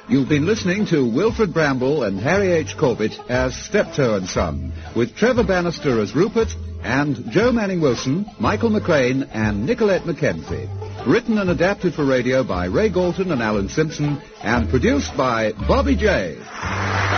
You've been listening to Wilfred Bramble and Harry H. Corbett as Steptoe and Son, with Trevor Bannister as Rupert, and Joe Manning Wilson, Michael McCrane, and Nicolette Mackenzie. Written and adapted for radio by Ray Galton and Alan Simpson, and produced by Bobby J.